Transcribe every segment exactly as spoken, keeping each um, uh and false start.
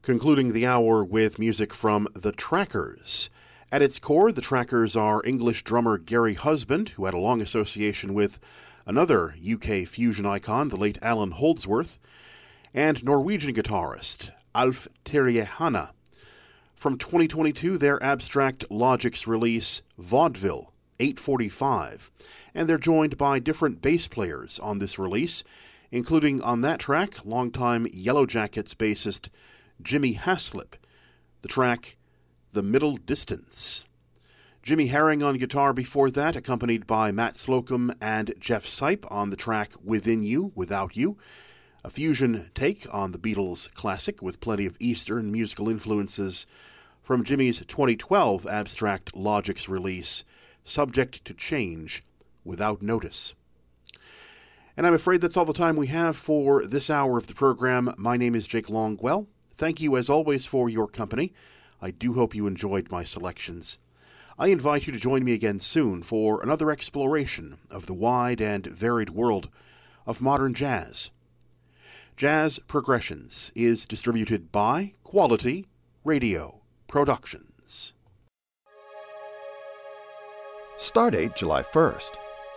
Concluding the hour with music from The Trackers. At its core, The Trackers are English drummer Gary Husband, who had a long association with another U K fusion icon, the late Alan Holdsworth, and Norwegian guitarist Alf Terje Hanna. From twenty twenty-two, their Abstract Logic's release, Vaudeville eight forty-five, and they're joined by different bass players on this release, including on that track, longtime Yellow Jackets bassist Jimmy Haslip. The track, The Middle Distance. Jimmy Herring on guitar before that, accompanied by Matt Slocum and Jeff Sipe on the track Within You, Without You. A fusion take on the Beatles classic with plenty of Eastern musical influences from Jimmy's twenty twelve Abstract Logic's release, Subject to Change, Without Notice. And I'm afraid that's all the time we have for this hour of the program. My name is Jake Longwell. Thank you, as always, for your company. I do hope you enjoyed my selections. I invite you to join me again soon for another exploration of the wide and varied world of modern jazz. Jazz Progressions is distributed by Quality Radio Productions. Stardate July first.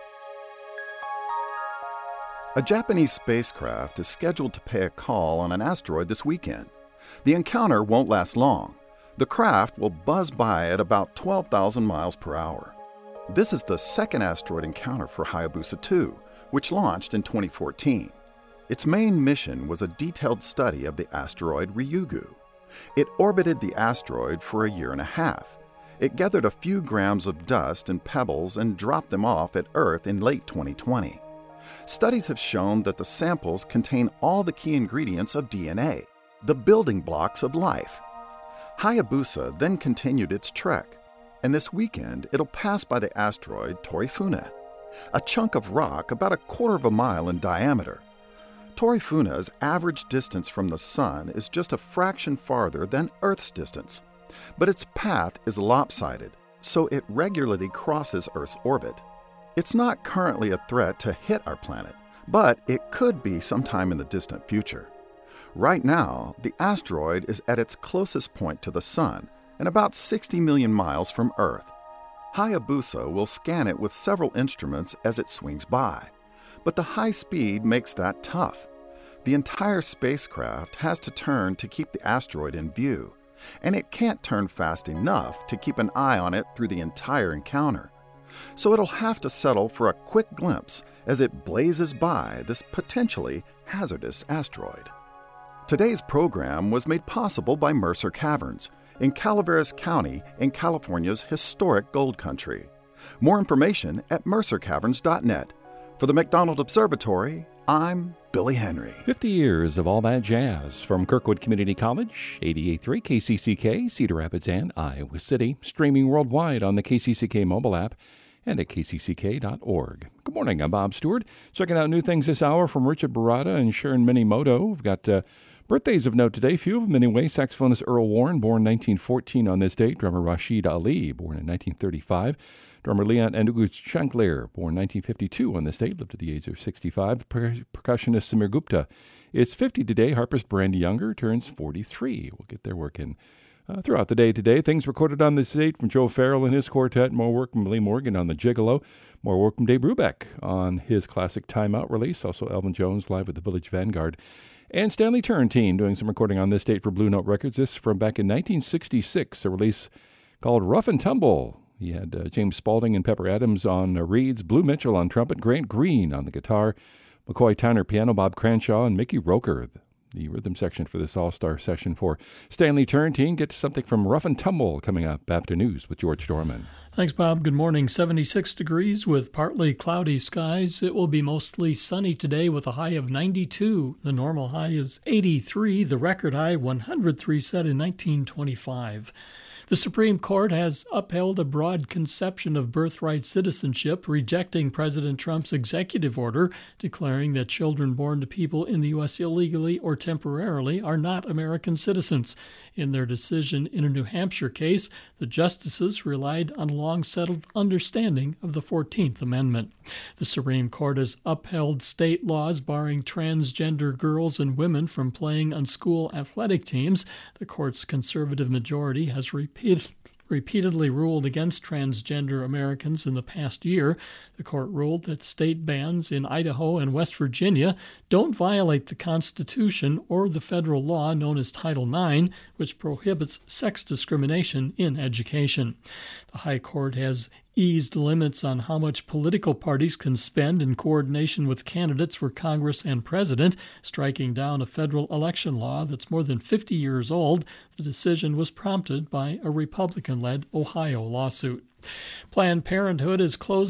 A Japanese spacecraft is scheduled to pay a call on an asteroid this weekend. The encounter won't last long. The craft will buzz by at about twelve thousand miles per hour. This is the second asteroid encounter for Hayabusa two, which launched in twenty fourteen. Its main mission was a detailed study of the asteroid Ryugu. It orbited the asteroid for a year and a half. It gathered a few grams of dust and pebbles and dropped them off at Earth in late twenty twenty. Studies have shown that the samples contain all the key ingredients of D N A, the building blocks of life. Hayabusa then continued its trek, and this weekend it'll pass by the asteroid Torifuna, a chunk of rock about a quarter of a mile in diameter. Torifuna's average distance from the Sun is just a fraction farther than Earth's distance, but its path is lopsided, so it regularly crosses Earth's orbit. It's not currently a threat to hit our planet, but it could be sometime in the distant future. Right now, the asteroid is at its closest point to the Sun and about sixty million miles from Earth. Hayabusa will scan it with several instruments as it swings by, but the high speed makes that tough. The entire spacecraft has to turn to keep the asteroid in view, and it can't turn fast enough to keep an eye on it through the entire encounter. So it'll have to settle for a quick glimpse as it blazes by this potentially hazardous asteroid. Today's program was made possible by Mercer Caverns in Calaveras County in California's historic gold country. More information at mercer caverns dot net. For the McDonald Observatory, I'm Billy Henry. fifty years of all that jazz from Kirkwood Community College, eighty-eight point three K C C K, Cedar Rapids and Iowa City, streaming worldwide on the K C C K mobile app and at k c c k dot org. Good morning, I'm Bob Stewart. Checking out new things this hour from Richard Barada and Sharon Minimoto. We've got uh, birthdays of note today, few of them anyway. Saxophonist Earl Warren, born nineteen fourteen on this date. Drummer Rashid Ali, born in nineteen thirty-five. Drummer Leon Andugu Shankler, born nineteen fifty-two on this date, lived to the age of sixty-five. Per- percussionist Samir Gupta is fifty today. Harpist Brandy Younger turns forty-three. We'll get their work in uh, throughout the day today. Things recorded on this date from Joe Farrell and his quartet. More work from Lee Morgan on the Gigolo. More work from Dave Brubeck on his classic Time Out release. Also Elvin Jones live with the Village Vanguard. And Stanley Turrentine doing some recording on this date for Blue Note Records. This from back in nineteen sixty-six, a release called Rough and Tumble. He had uh, James Spaulding and Pepper Adams on uh, reeds, Blue Mitchell on trumpet, Grant Green on the guitar, McCoy Tyner piano, Bob Cranshaw, and Mickey Roker, the, the rhythm section for this all-star session for Stanley Turrentine. Get to something from Rough and Tumble coming up after news with George Dorman. Thanks, Bob. Good morning. seventy-six degrees with partly cloudy skies. It will be mostly sunny today with a high of ninety-two. The normal high is eighty-three. The record high, one hundred three, set in nineteen twenty-five. The Supreme Court has upheld a broad conception of birthright citizenship, rejecting President Trump's executive order declaring that children born to people in the U S illegally or temporarily are not American citizens. In their decision in a New Hampshire case, the justices relied on a long-settled understanding of the fourteenth Amendment. The Supreme Court has upheld state laws barring transgender girls and women from playing on school athletic teams. The court's conservative majority has repeated repeatedly ruled against transgender Americans in the past year. The court ruled that state bans in Idaho and West Virginia don't violate the Constitution or the federal law known as Title nine, which prohibits sex discrimination in education. The High Court has eased limits on how much political parties can spend in coordination with candidates for Congress and president, striking down a federal election law that's more than fifty years old. The decision was prompted by a Republican-led Ohio lawsuit. Planned Parenthood is closing